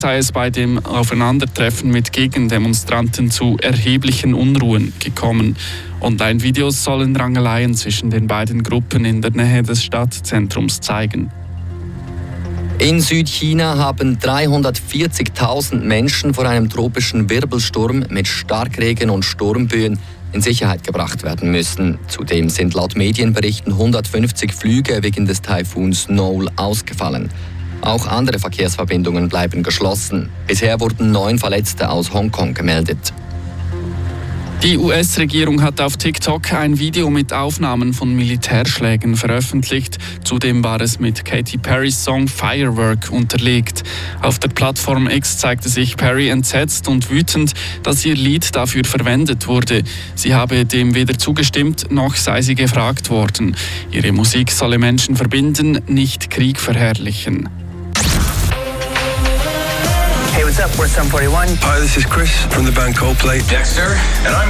sei es bei dem Aufeinandertreffen mit Gegendemonstranten zu erheblichen Unruhen gekommen. Online-Videos sollen Rangeleien zwischen den beiden Gruppen in der Nähe des Stadtzentrums zeigen. In Südchina haben 340.000 Menschen vor einem tropischen Wirbelsturm mit Starkregen und Sturmböen in Sicherheit gebracht werden müssen. Zudem sind laut Medienberichten 150 Flüge wegen des Taifuns Noel ausgefallen. Auch andere Verkehrsverbindungen bleiben geschlossen. Bisher wurden 9 Verletzte aus Hongkong gemeldet. Die US-Regierung hat auf TikTok ein Video mit Aufnahmen von Militärschlägen veröffentlicht. Zudem war es mit Katy Perrys Song Firework unterlegt. Auf der Plattform X zeigte sich Perry entsetzt und wütend, dass ihr Lied dafür verwendet wurde. Sie habe dem weder zugestimmt, noch sei sie gefragt worden. Ihre Musik solle Menschen verbinden, nicht Krieg verherrlichen. Hey, what's up? We're Sum 41. Hi, this is Chris from the band Coldplay. Dexter, and I'm